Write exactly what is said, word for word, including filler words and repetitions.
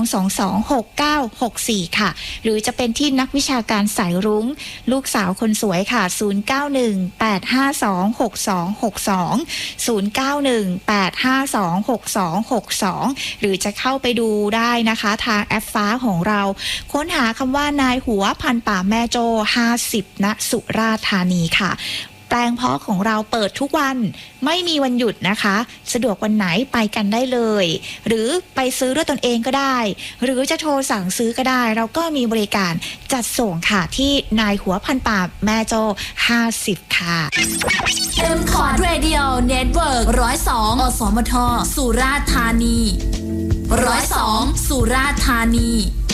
สองสอง หกเก้าหกสี่ค่ะหรือจะเป็นที่นักวิชาการสายรุ้งลูกสาวคนสวยค่ะศูนย์ เก้า หนึ่ง แปด ห้า สอง หก สอง หก สอง ศูนย์ เก้า หนึ่ง แปด ห้า สอง หก สอง หก สองหรือจะเข้าไปดูได้นะคะทางแอปฟ้าของเราค้นหาคำว่านายหัวพันป่าแม่โจ้ห้าสิบณสุราษฎร์ธานีค่ะแปลงเพาะของเราเปิดทุกวันไม่มีวันหยุดนะคะสะดวกวันไหนไปกันได้เลยหรือไปซื้อด้วยตนเองก็ได้หรือจะโทรสั่งซื้อก็ได้เราก็มีบริการจัดส่งค่ะที่นายหัวพันป่าแม่โจ้ห้าสิบค่ะ M Cord Radio Network หนึ่งศูนย์สอง อสมทสุราษฎร์ธานีหนึ่งศูนย์สองสุราษฎร์ธานี